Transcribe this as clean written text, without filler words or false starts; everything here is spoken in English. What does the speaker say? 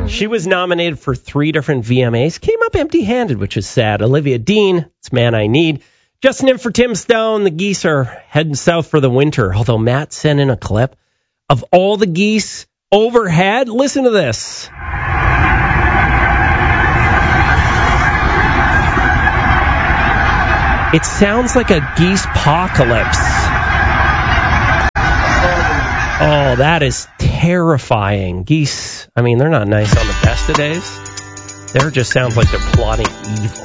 She was nominated for 3 different VMAs. Came up empty-handed, which is sad. Olivia Dean, it's Man I Need. Justin in for Tim Stone. The geese are heading south for the winter. Although Matt sent in a clip of all the geese overhead. Listen to this. It sounds like a geese-pocalypse. Oh, that is terrifying. Geese, I mean, they're not nice on the best of days. There just sounds like they're plotting evil.